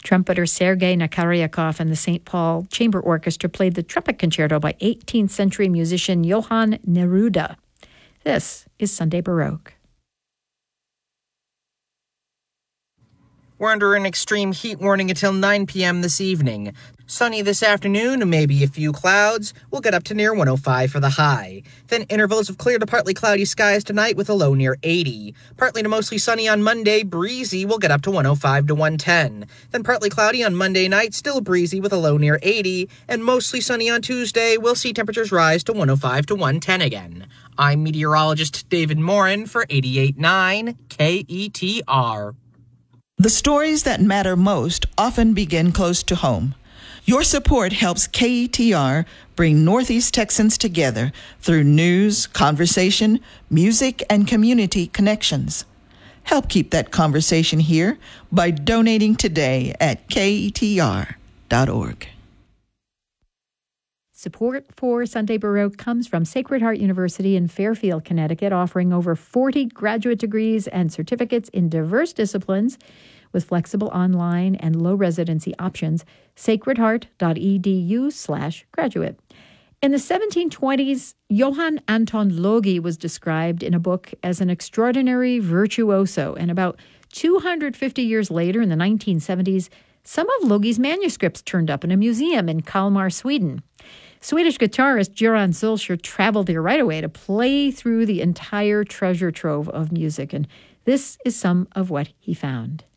Trumpeter Sergei Nakaryakov and the St. Paul Chamber Orchestra played the trumpet concerto by 18th century musician Johann Neruda. This is Sunday Baroque. We're under an extreme heat warning until 9 p.m. this evening. Sunny this afternoon, maybe a few clouds. We'll get up to near 105 for the high. Then intervals of clear to partly cloudy skies tonight with a low near 80. Partly to mostly sunny on Monday, breezy. We'll get up to 105 to 110. Then partly cloudy on Monday night, still breezy with a low near 80. And mostly sunny on Tuesday, we'll see temperatures rise to 105 to 110 again. I'm meteorologist David Morin for 88.9 KETR. The stories that matter most often begin close to home. Your support helps KETR bring Northeast Texans together through news, conversation, music, and community connections. Help keep that conversation here by donating today at KETR.org. Support for Sunday Baroque comes from Sacred Heart University in Fairfield, Connecticut, offering over 40 graduate degrees and certificates in diverse disciplines with flexible online and low residency options. sacredheart.edu/graduate. In the 1720s, Johann Anton Logi was described in a book as an extraordinary virtuoso, and about 250 years later, in the 1970s, some of Logi's manuscripts turned up in a museum in Kalmar, Sweden. Swedish guitarist Göran Zulcher traveled there right away to play through the entire treasure trove of music, and this is some of what he found.